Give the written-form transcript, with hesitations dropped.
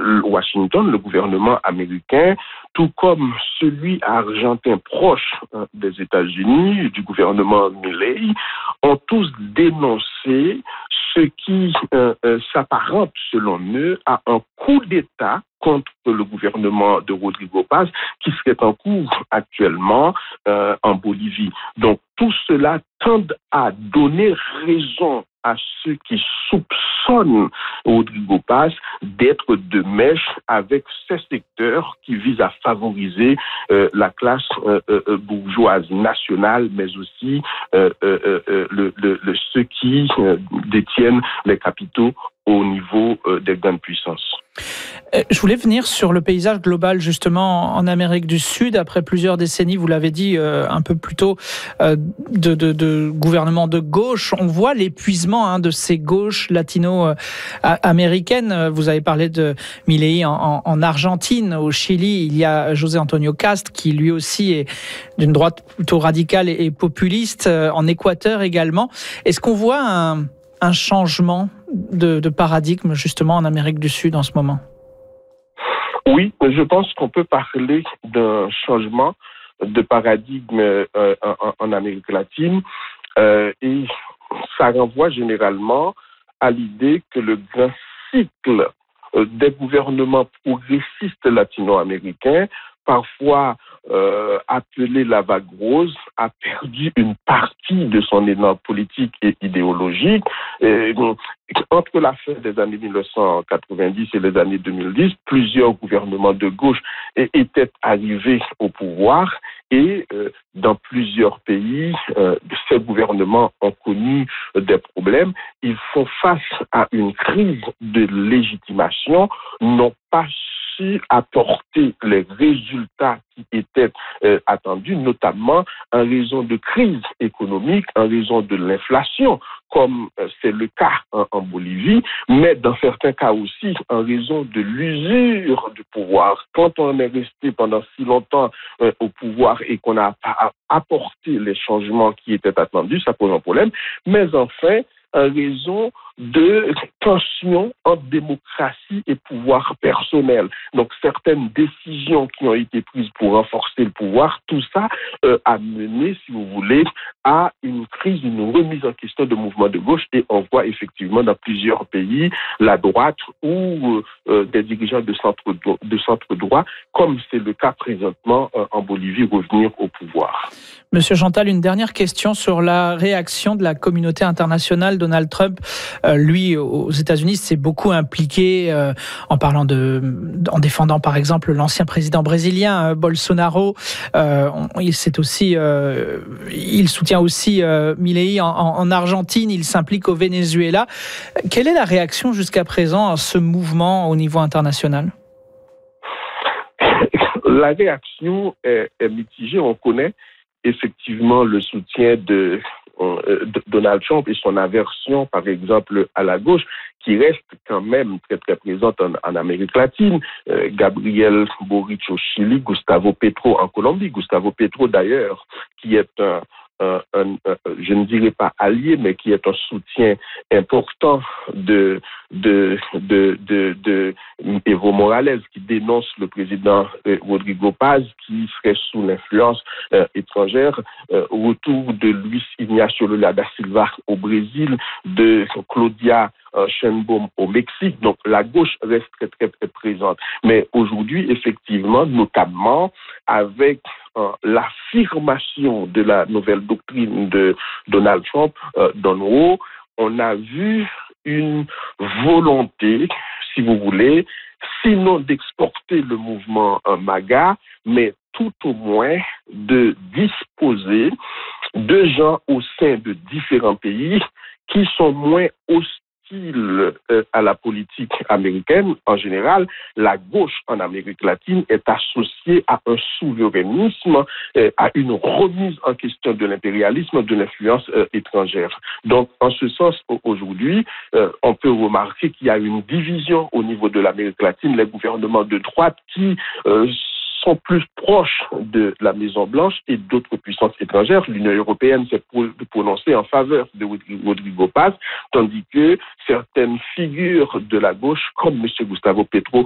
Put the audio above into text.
Washington, le gouvernement américain, tout comme celui argentin proche des États-Unis, du gouvernement Milei, ont tous dénoncé ce qui s'apparente, selon eux, à un coup d'État contre le gouvernement de Rodrigo Paz qui serait en cours actuellement en Bolivie. Donc tout cela tend à donner raison à ceux qui soupçonnent Rodrigo Paz d'être de mèche avec ces secteurs qui visent à favoriser la classe bourgeoise nationale, mais aussi ceux qui détiennent les capitaux au niveau des grandes puissances. Je voulais venir sur le paysage global justement en Amérique du Sud. Après plusieurs décennies, vous l'avez dit un peu plus tôt, de gouvernements de gauche, on voit l'épuisement de ces gauches latino-américaines. Vous avez parlé de Milei en Argentine, au Chili, il y a José Antonio Cast qui lui aussi est d'une droite plutôt radicale et populiste, en Équateur également. Est-ce qu'on voit un changement de paradigme justement en Amérique du Sud en ce moment? Oui, je pense qu'on peut parler d'un changement de paradigme en Amérique latine et ça renvoie généralement à l'idée que le grand cycle des gouvernements progressistes latino-américains, parfois appelé la vague rose, a perdu une partie de son élan politique et idéologique. Entre la fin des années 1990 et les années 2010, plusieurs gouvernements de gauche étaient arrivés au pouvoir et dans plusieurs pays, ces gouvernements ont connu des problèmes. Ils font face à une crise de légitimation, n'ont pas su apporter les résultats qui étaient attendus, notamment en raison de crise économique, en raison de l'inflation, comme c'est le cas en Bolivie, mais dans certains cas aussi en raison de l'usure du pouvoir. Quand on est resté pendant si longtemps au pouvoir et qu'on n'a pas apporté les changements qui étaient attendus, ça pose un problème. Mais enfin, en raison de tensions entre démocratie et pouvoir personnel. Donc, certaines décisions qui ont été prises pour renforcer le pouvoir, tout ça a mené, si vous voulez, à une crise, une remise en question de mouvements de gauche. Et on voit effectivement dans plusieurs pays la droite ou des dirigeants de centre droit, comme c'est le cas présentement en Bolivie, revenir au pouvoir. Monsieur Chantal, une dernière question sur la réaction de la communauté internationale. Donald Trump, lui, aux États-Unis, s'est beaucoup impliqué en défendant par exemple l'ancien président brésilien Bolsonaro. Il soutient aussi Milei en Argentine. Il s'implique au Venezuela. Quelle est la réaction jusqu'à présent à ce mouvement au niveau international? La réaction est mitigée. On connaît effectivement le soutien de Donald Trump et son aversion, par exemple, à la gauche, qui reste quand même très, très présente en Amérique latine. Gabriel Boric au Chili, Gustavo Petro en Colombie. Gustavo Petro, d'ailleurs, qui est je ne dirais pas allié, mais qui est un soutien important de Evo Morales, qui dénonce le président Rodrigo Paz, qui serait sous l'influence étrangère. Retour de Luis Ignacio Lula da Silva au Brésil, de Claudia Sheinbaum au Mexique. Donc la gauche reste très, très, très présente. Mais aujourd'hui, effectivement, notamment avec l'affirmation de la nouvelle doctrine de Donald Trump d'en haut, on a vu une volonté, si vous voulez, sinon d'exporter le mouvement MAGA, mais tout au moins de disposer de gens au sein de différents pays qui sont moins hostiles à la politique américaine. En général, la gauche en Amérique latine est associée à un souverainisme, à une remise en question de l'impérialisme, de l'influence étrangère. Donc, en ce sens, aujourd'hui, on peut remarquer qu'il y a une division au niveau de l'Amérique latine, les gouvernements de droite qui sont plus proches de la Maison-Blanche et d'autres puissances étrangères. L'Union européenne s'est prononcée en faveur de Rodrigo Paz, tandis que certaines figures de la gauche, comme M. Gustavo Petro,